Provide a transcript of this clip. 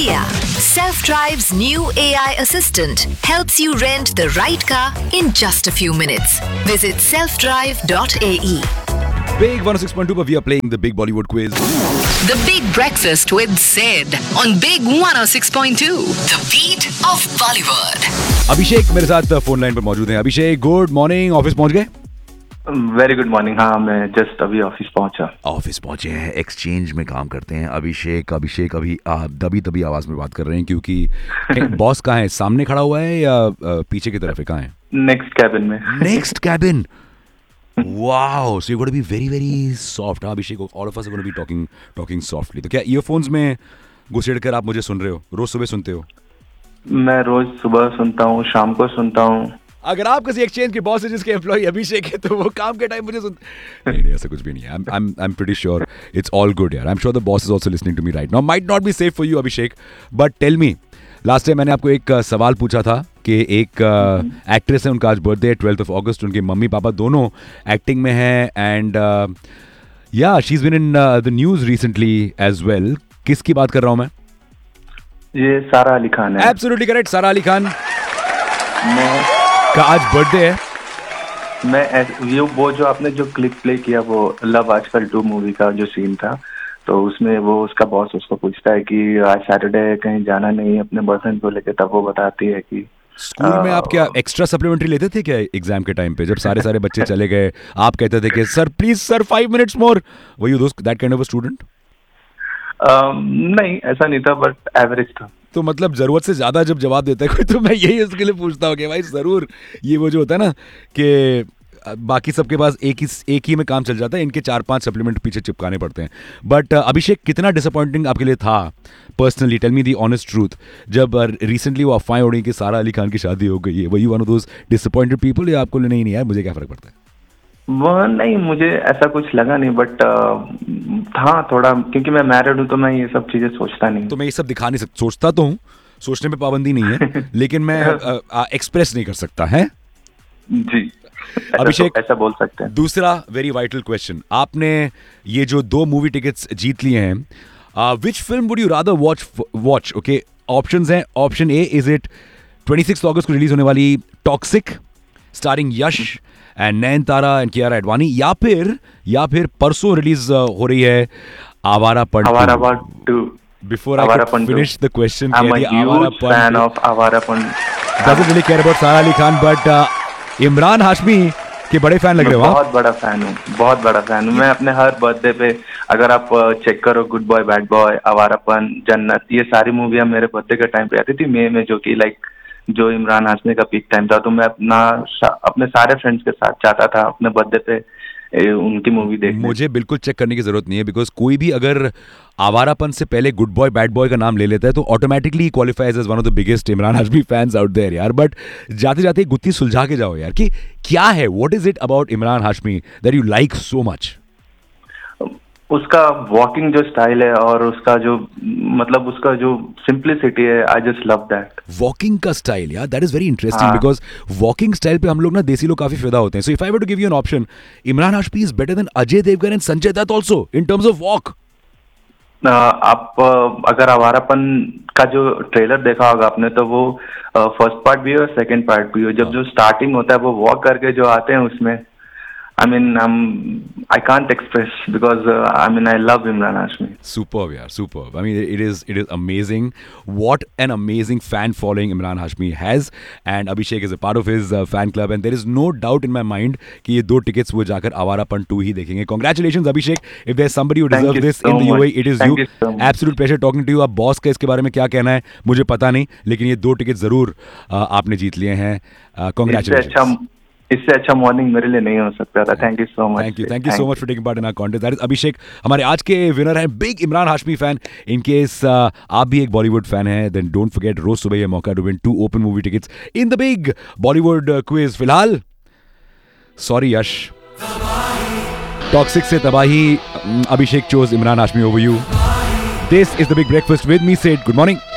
Kia. Self-Drive's new AI assistant helps you rent the right car in just a few minutes. Visit selfdrive.ae. Big 106.2 पर we are playing the big Bollywood quiz. The Big Breakfast with Sid on Big 106.2. The beat of Bollywood. अभिषेक मेरे साथ phone line पर मौजूद हैं. अभिषेक, good morning. Office पहुंच गए? Very good morning. हाँ, मैं जस्ट अभी ऑफिस पहुंचा. ऑफिस पहुंचे हैं. एक्सचेंज में काम करते हैं. अभिषेक अभी दबी आवाज में बात कर रहे हैं क्योंकि बॉस कहाँ है? सामने खड़ा हुआ है या पीछे की तरफ है? कहाँ है? नेक्स्ट कैबिन में. Next cabin. Wow, so you're going to be very, very soft. हाँ अभिषेक, all of us are going to be talking softly. तो क्या ईयरफोन्स में घुसेड़ कर आप मुझे सुन रहे हो? रोज सुबह सुनते हो? मैं रोज सुबह सुनता हूँ, शाम को सुनता हूँ. अगर आप किसी एक्सचेंज के बॉस है जिसके एम्प्लॉय अभिषेक है तो वो काम के टाइम मुझे नहीं, ऐसा कुछ भी नहीं है. I'm pretty sure it's all good यार. I'm sure the boss is also listening to me right now. Might not be safe for you Abhishek, but tell me. Last time मैंने आपको एक सवाल पूछा था कि एक एक्ट्रेस है, उनका आज बर्थडे है 12 अगस्त. उनके मम्मी पापा दोनों एक्टिंग में हैं एंड या she is been in the news recently as well. किसकी बात कर रहा हूँ मैं? ये सारा अली खान है. Absolutely correct. सारा अली खान का आज बर्थडे है. मैं वो जो आपने जो क्लिप प्ले किया वो लव आजकल 2 मूवी का जो सीन था, तो उसमें वो उसका बॉस उसको पूछता है कि आज सैटरडे कहीं जाना नहीं अपने बॉयफ्रेंड को लेके, तब वो बताती है कि स्कूल में आप क्या एक्स्ट्रा सप्लीमेंट्री लेते थे क्या एग्जाम के टाइम पे? जब सारे बच्चे चले गए आप कहते थे कि sir please sir 5 minutes more. Were you that kind of a student? नहीं, ऐसा नहीं था, बट एवरेज था. तो मतलब जरूरत से ज्यादा जब जवाब देता है कोई तो मैं यही उसके लिए पूछता हूँ कि भाई जरूर ये वो जो होता है ना कि बाकी सबके पास एक ही में काम चल जाता है, इनके 4-5 सप्लीमेंट पीछे चिपकाने पड़ते हैं. बट अभिषेक, कितना डिसअपॉइंटिंग आपके लिए था personally? Tell me the honest truth. जब रिसेंटली वो अफवाहें उड़ी कि सारा अली खान की शादी हो गई है, were you one of those disappointed people या आपको नहीं यार मुझे क्या फर्क पड़ता है? वो नहीं, मुझे ऐसा कुछ लगा नहीं, बट था थोड़ा, क्योंकि मैं मैरिड हूँ तो मैं ये सब चीजें सोचता नहीं. तो मैं ये सब दिखा नहीं सकता. सोचता तो हूँ, सोचने में पाबंदी नहीं है लेकिन मैं एक्सप्रेस नहीं कर सकता है जी. अभिषेक, ऐसा बोल सकते हैं. दूसरा वेरी वाइटल क्वेश्चन. आपने ये जो 2 मूवी टिकट्स जीत लिए हैं, which film would you rather watch? Okay, options हैं. ऑप्शन ए, इज इट 26 अगस्त को रिलीज होने वाली toxic starring Yash and Nayantara and Kiara Advani, या फिर परसों रिलीज हो रही है Awarapan 2. Before I could finish the question, I'm a huge fan of Avarappan. Doesn't really care about Sara Ali Khan, but Imran Hashmi के बड़े फैन लग रहे हो. बहुत बड़ा फैन हूँ. मैं अपने हर बर्थडे पे, अगर आप चेक करो, good boy, bad boy, Awarapan, जन्नत, ये सारी मूवियाँ मेरे बर्थडे के टाइम पे आती थी मई में, जो कि लाइक जो इमरान हाशमी का पीक टाइम था. तो मैं अपने सारे फ्रेंड्स के साथ चाहता था अपने बर्थडे पे उनकी मूवी देखने. मुझे बिल्कुल चेक करने की जरूरत नहीं है, बिकॉज कोई भी अगर आवारापन से पहले गुड बॉय बैड बॉय का नाम ले लेता है तो automatically qualifies as one of the biggest Imran Hashmi fans out there यार. बट जाते जाते गुत्थी सुलझा के जाओ यार कि क्या है, what is it about Imran Hashmi that you like so much? उसका वॉकिंग जो स्टाइल है और उसका जो मतलब उसका जो सिंप्लिसिटी है, I just love that. Walking का स्टाइल यार, that is very interesting because walking style पे हम लोग ना देसी लोग काफी फिदा होते हैं. So if I were to give you an option, Imran Hashmi is better than Ajay Devgan and Sanjay Dutt also in terms of walk. आप अगर आवारापन का जो ट्रेलर देखा होगा आपने, तो वो फर्स्ट पार्ट भी है और सेकंड पार्ट भी है. जब जो स्टार्टिंग होता है वो वॉक करके जो आते हैं उसमें, I mean, I can't express because I love Imran Hashmi. Superb, yeah, superb. I mean, it is amazing. What an amazing fan following Imran Hashmi has, and Abhishek is a part of his fan club, and there is no doubt in my mind कि ये 2 tickets वो जाकर आवारापन 2 ही देखेंगे. Congratulations, Abhishek. If there's somebody who deserves this in the UAE, it is you. Absolute pleasure talking to you. अब boss का इसके बारे में क्या कहना है मुझे पता नहीं, लेकिन ये 2 tickets जरूर आपने जीत लिए हैं. Congratulations. इससे अच्छा मॉर्निंग मेरे लिए नहीं हो सकता था. Thank you so much. Thank you so much for taking part in our contest. That is अभिषेक. हमारे आज के विनर हैं big Imran Hashmi fan. In case आप भी एक बॉलीवुड फैन हैं, देन डोंट फॉरगेट रोज सुबह ये मौका to win 2 open movie tickets in the big Bollywood quiz. फिलहाल सॉरी यश, टॉक्सिक से तबाही, अभिषेक chose Imran Hashmi over you. This is the big breakfast with me said. Good morning.